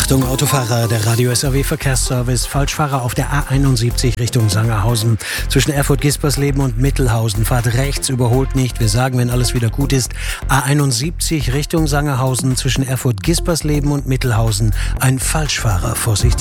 Achtung, Autofahrer, der Radio SAW Verkehrsservice. Falschfahrer auf der A71 Richtung Sangerhausen. Zwischen Erfurt-Gispersleben und Mittelhausen. Fahrt rechts, überholt nicht. Wir sagen, wenn alles wieder gut ist. A71 Richtung Sangerhausen. Zwischen Erfurt-Gispersleben und Mittelhausen. Ein Falschfahrer, Vorsicht.